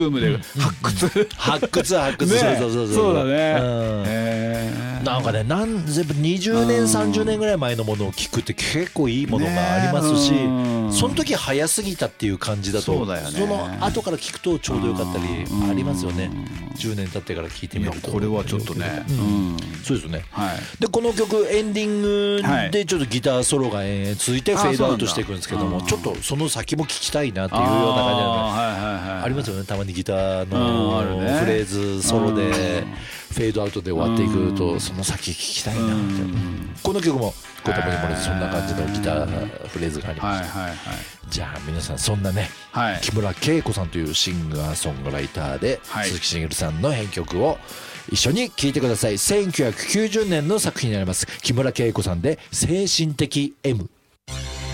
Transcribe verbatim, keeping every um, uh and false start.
ブームで発掘発掘発掘、 ね、 そうそうそうそうだね、うん、 へーなんかね、なん全部にじゅうねんさんじゅうねんぐらい前のものを聞くって結構いいものがありますし、ね、その時早すぎたっていう感じだと そ, うだよ、ね、その後から聞くとちょうどよかったりありますよね。じゅうねん経ってから聞いてみるとこれはちょっとね、 うんうん、そうですね、はい、でこの曲エンディングでちょっとギターソロが続いてフェードアウトしていくんですけども、ちょっとその先も聞きたいなっていうような感じがありますよね。たまにギターのフレーズソロでフェードアウトで終わっていくとその先聞きたいなって。この曲もご多分に漏れずそんな感じのギターフレーズがありました、はいはいはい、じゃあ皆さんそんなね、はい、木村恵子さんというシンガーソングライターで、はい、鈴木茂さんの編曲を一緒に聴いてください。せんきゅうひゃくきゅうじゅうねんの作品になります。木村恵子さんで精神的 M。